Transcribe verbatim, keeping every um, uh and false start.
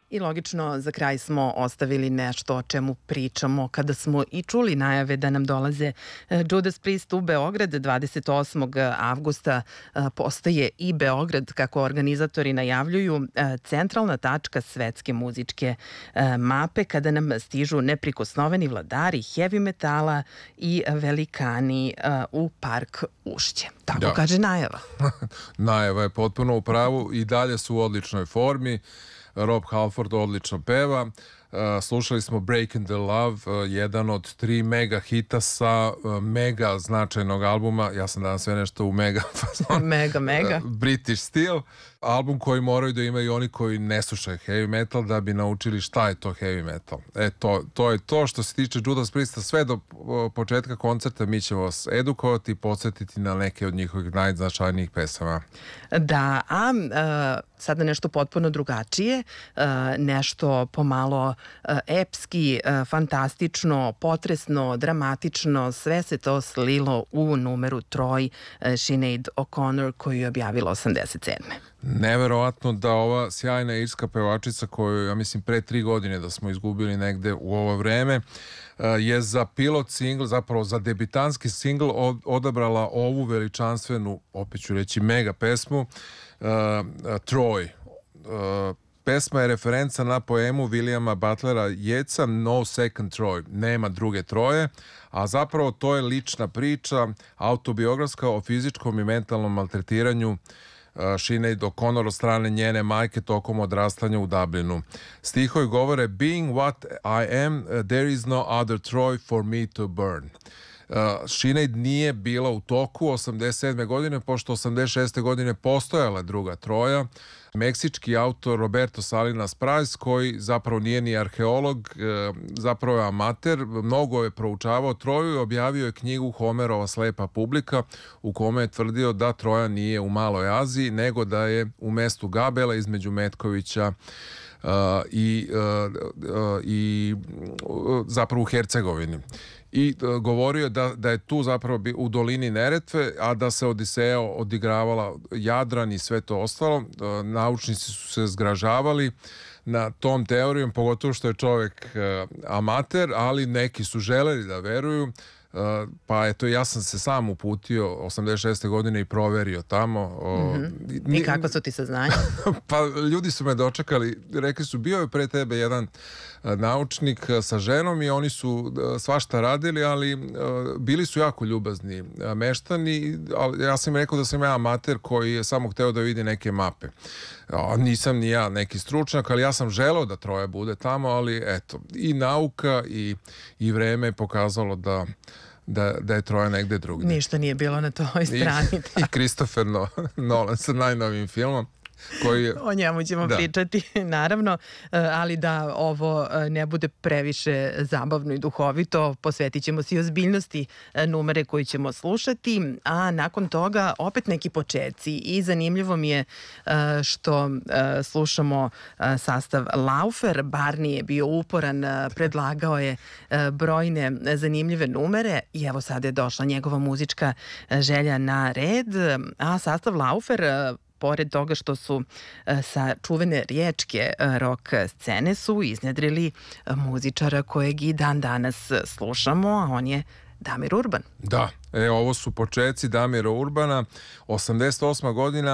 I logično, za kraj smo ostavili nešto o čemu pričamo kada smo i čuli najave da nam dolaze Judas Priest u Beograd. dvadeset osmog avgusta postaje i Beograd, kako organizatori najavljuju, centralna tačka svetske muzičke mape kada nam stižu neprikosnoveni vladari heavy metala i velikani u park Ušće. Tako da kaže najava. Najava je potpuno u pravu i dalje su u odličnoj formi. Rob Halford odlično peva. Uh, slušali smo Breaking the Love, uh, jedan od tri mega hita sa uh, mega značajnog albuma. Ja sam danas sve nešto u mega mega, mega. Uh, British Steel. Album koji moraju da imaju oni koji ne slušaju heavy metal da bi naučili šta je to heavy metal. E, to, to je to što se tiče Judas Priesta. Sve do uh, početka koncerta mi ćemo vas edukovati i podsjetiti na neke od njihovih najznačajnijih pesama. Da, a uh, sada nešto potpuno drugačije, uh, nešto pomalo uh, epski, uh, fantastično, potresno, dramatično, sve se to slilo u numeru Troy uh, Sinead O'Connor koju je objavila osamdeset sedme. Neverovatno da ova sjajna irska pevačica koju, ja mislim, pre tri godine da smo izgubili negde u ovo vreme, je za pilot single, zapravo za debitanski single odabrala ovu veličanstvenu, opet ću reći, mega pesmu uh, Troy. Uh, pesma je referenca na poemu Williama Butlera Yeatsa No Second Troy, nema druge Troje, a zapravo to je lična priča, autobiografska o fizičkom i mentalnom maltretiranju Sinead O'Connor od strane njene majke tokom odrastanja u Dublinu. Stihovi govore: Being what I am, there is no other Troy for me to burn. Uh, Sinead nije bila u toku osamdeset sedme godine, pošto osamdeset šeste godine postojala druga Troja. Meksički autor Roberto Salinas Price, koji zapravo nije ni arheolog, zapravo je amater, mnogo je proučavao Troju i objavio je knjigu Homerova Slepa publika, u kome je tvrdio da Troja nije u Maloj Aziji, nego da je u mestu Gabela između Metkovića uh, i, uh, uh, i uh, zapravo u Hercegovini. I uh, govorio da, da je tu zapravo u dolini Neretve, a da se Odiseja odigravala Jadran i sve to ostalo. Uh, naučnici su se zgražavali na tom teorijom, pogotovo što je čovjek uh, amater, ali neki su želeli da veruju. Uh, pa eto, ja sam se sam uputio osamdeset šeste godine i proverio tamo. Uh, mm-hmm. I kako su ti saznanja? Pa ljudi su me dočekali, rekli su bio je pre tebe jedan uh, naučnik uh, sa ženom i oni su uh, svašta radili, ali uh, bili su jako ljubazni uh, meštani, ali ja sam im rekao da sam ja amater koji je samo hteo da vidi neke mape. Uh, nisam ni ja neki stručnjak, ali ja sam želeo da Troja bude tamo, ali eto, i nauka i, i vreme je pokazalo da Da, da je Troja negde drugdje. Ništa nije bilo na toj strani. I, i Christopher Nolan sa najnovijim filmom. Koji je, o njemu ćemo da. pričati, naravno, ali da ovo ne bude previše zabavno i duhovito, posvetit ćemo se i ozbiljnosti numere koju ćemo slušati, a nakon toga opet neki počeci. I zanimljivo mi je što slušamo sastav Laufer. Barney je bio uporan, predlagao je brojne zanimljive numere i evo sada je došla njegova muzička želja na red, a sastav Laufer, pored toga što su sa čuvene riječke rock scene, su iznedrili muzičara kojeg i dan danas slušamo, a on je Damir Urban. Da, e, ovo su počeci Damira Urbana, osamdeset osma godina.